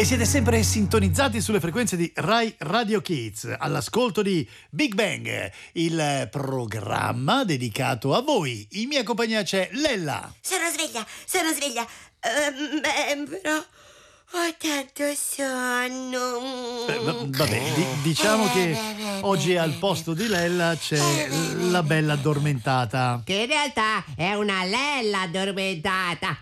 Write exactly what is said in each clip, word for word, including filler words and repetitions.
E siete sempre sintonizzati sulle frequenze di Rai Radio Kids, all'ascolto di Big Bang, il programma dedicato a voi. In mia compagnia c'è Lella. Sono sveglia, sono sveglia. Uh, beh, però ho tanto sonno. Eh, va- vabbè, di- diciamo che oggi al posto di Lella c'è la bella addormentata. Che in realtà è una lella addormentata.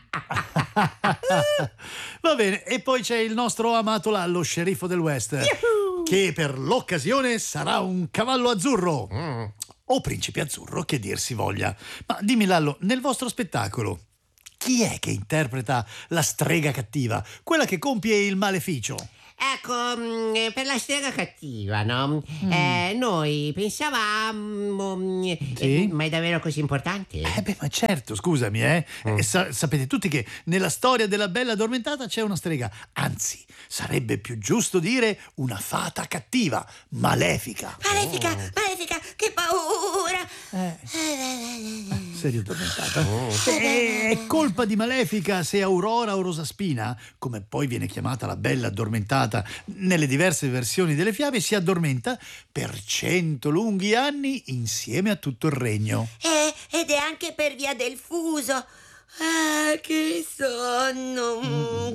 Va bene, e poi c'è il nostro amato Lallo, sceriffo del West, Yuhu! che per l'occasione sarà un cavallo azzurro. Mm. O principe azzurro, che dir si voglia. Ma dimmi Lallo, nel vostro spettacolo chi è che interpreta la strega cattiva, quella che compie il maleficio? Ecco, mm, per la strega cattiva, no? Eh, noi pensavamo... mm, Sì? eh, ma è davvero così importante? Eh beh, ma certo, scusami, eh. Eh, sa- sapete tutti che nella storia della bella addormentata c'è una strega. Anzi, sarebbe più giusto dire una fata cattiva, malefica. Malefica, malefica, che paura. Eh, sei riaddormentata? Eh, È colpa di Malefica se Aurora o Rosaspina, come poi viene chiamata la bella addormentata nelle diverse versioni delle fiabe, si addormenta per cento lunghi anni insieme a tutto il regno. Eh, ed è anche per via del fuso. Ah, che sonno. Mm.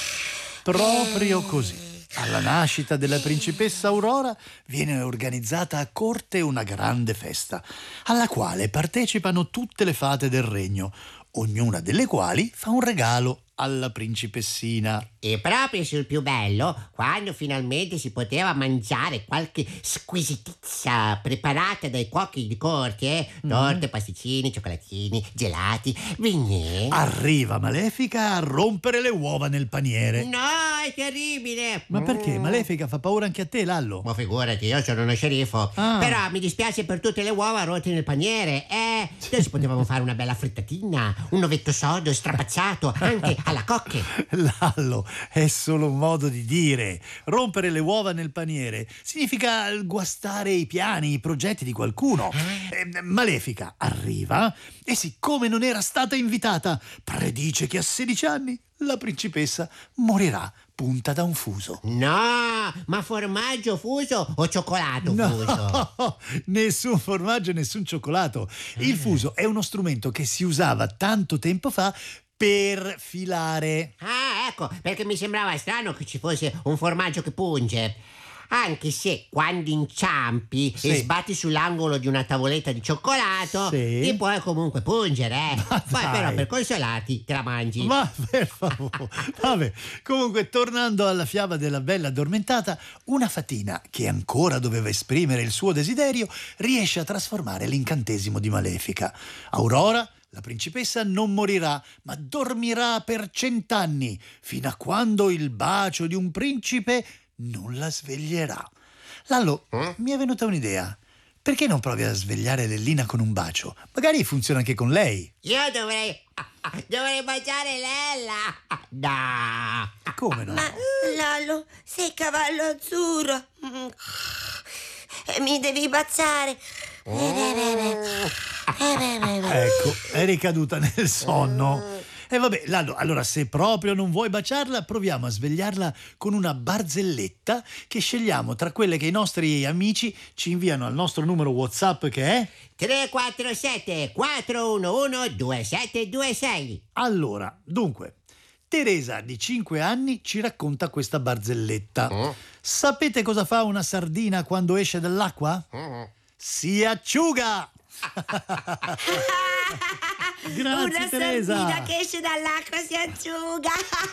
Proprio così. Alla nascita della principessa Aurora viene organizzata a corte una grande festa, alla quale partecipano tutte le fate del regno, ognuna delle quali fa un regalo alla principessina. E proprio sul più bello, quando finalmente si poteva mangiare qualche squisitezza preparata dai cuochi di corte, eh? Torte, pasticcini, cioccolatini, gelati, vignè. Arriva Malefica a rompere le uova nel paniere. No, è terribile! Ma perché? Mm. Malefica fa paura anche a te, Lallo? Ma figurati, io sono uno sceriffo. Ah. Però mi dispiace per tutte le uova rotte nel paniere. Eh, adesso potevamo fare una bella frittatina, un ovetto sodo strapazzato, anche alla cocche. Lallo, è solo un modo di dire. Rompere le uova nel paniere significa guastare i piani, i progetti di qualcuno. Eh, Malefica arriva e, siccome non era stata invitata, predice che a sedici anni la principessa morirà punta da un fuso. No, ma formaggio fuso o cioccolato fuso? No, nessun formaggio, nessun cioccolato. Il fuso è uno strumento che si usava tanto tempo fa per filare. Ah, ecco, perché mi sembrava strano che ci fosse un formaggio che punge. Anche se quando inciampi Sì. e sbatti sull'angolo di una tavoletta di cioccolato, Sì. ti puoi comunque pungere, eh. Ma Poi dai. però per consolarti te la mangi. Ma per favore. Vabbè, comunque, tornando alla fiaba della bella addormentata, una fatina che ancora doveva esprimere il suo desiderio riesce a trasformare l'incantesimo di Malefica. Aurora, la principessa, non morirà, ma dormirà per cent'anni, fino a quando il bacio di un principe non la sveglierà. Lallo, Eh? mi è venuta un'idea. Perché non provi a svegliare Lellina con un bacio? Magari funziona anche con lei. Io dovrei... dovrei baciare Lella. No. Come no? Ma Lalo, sei cavallo azzurro. Mm. Eh, Mi devi baciare. Ecco, è ricaduta nel sonno. E vabbè, Lallo, allora se proprio non vuoi baciarla, proviamo a svegliarla con una barzelletta che scegliamo tra quelle che i nostri amici ci inviano al nostro numero WhatsApp, che è... tre quattro sette quattro uno uno due sette due sei. Allora, dunque, Teresa di cinque anni ci racconta questa barzelletta. Sapete cosa fa una sardina quando esce dall'acqua? Si acciuga! Grazie, Una Teresa. sardina che esce dall'acqua si asciuga.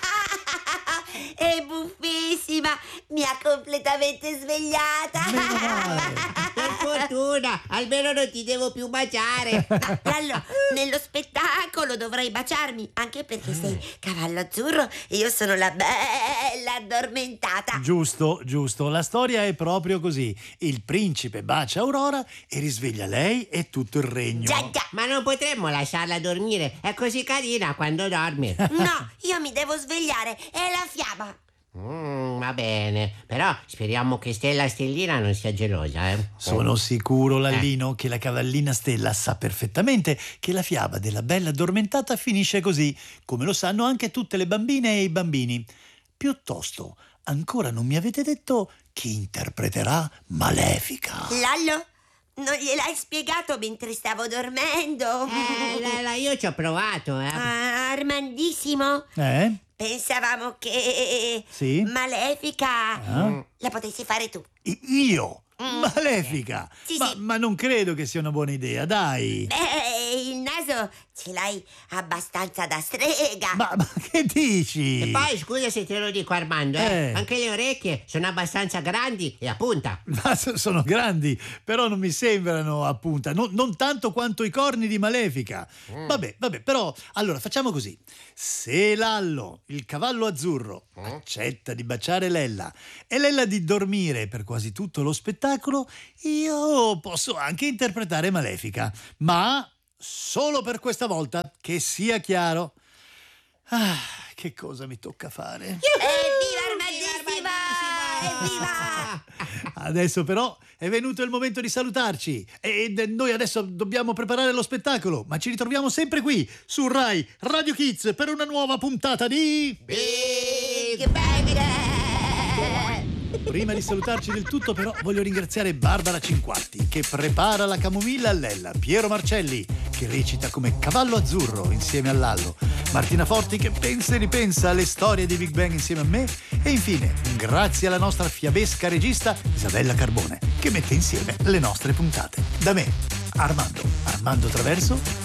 È buffissima. Mi ha completamente svegliata. Meno male. Per fortuna, almeno non ti devo più baciare. Ma Lallo, nello spettacolo dovrai baciarmi, anche perché sei cavallo azzurro e io sono la bella addormentata. Giusto, giusto. La storia è proprio così. Il principe bacia Aurora e risveglia lei e tutto il regno. Già, già. Ma non potremmo lasciarla dormire, è così carina quando dorme. No, io mi devo svegliare, è la fiaba. Mm, va bene, però speriamo che Stella Stellina non sia gelosa, eh. Sono sicuro, Lallino, che la cavallina Stella sa perfettamente che la fiaba della bella addormentata finisce così, come lo sanno anche tutte le bambine e i bambini. piuttosto, ancora non mi avete detto chi interpreterà Malefica. Lallo, non gliel'hai spiegato mentre stavo dormendo? Eh, la, la, io ci ho provato, eh. Ah, Armandissimo, Eh? pensavamo che Sì? Malefica Ah? la potessi fare tu. I- Io? Malefica? Sì, ma, sì. ma non credo che sia una buona idea, dai. Beh, il naso ce l'hai abbastanza da strega. Ma, ma che dici? E poi scusa se te lo dico, Armando, eh. Eh. Anche le orecchie sono abbastanza grandi e a punta. Ma so- sono grandi, però non mi sembrano a punta, non, non tanto quanto i corni di Malefica. Vabbè, vabbè, però allora facciamo così. Se Lallo, il cavallo azzurro, accetta di baciare Lella e Lella di dormire per quasi tutto lo spettacolo, io posso anche interpretare Malefica, ma solo per questa volta, che sia chiaro. Ah, che cosa mi tocca fare? Evviva Armandissima! Evviva! Adesso però è venuto il momento di salutarci e e noi adesso dobbiamo preparare lo spettacolo, ma ci ritroviamo sempre qui su Rai Radio Kids per una nuova puntata di... Big Bang! Prima di salutarci del tutto però voglio ringraziare Barbara Cinquatti che prepara la camomilla a Lella, Piero Marcelli che recita come cavallo azzurro insieme a Lallo, Martina Forti che pensa e ripensa alle storie di Big Bang insieme a me e infine grazie alla nostra fiabesca regista Isabella Carbone che mette insieme le nostre puntate. Da me, Armando, Armando Traverso,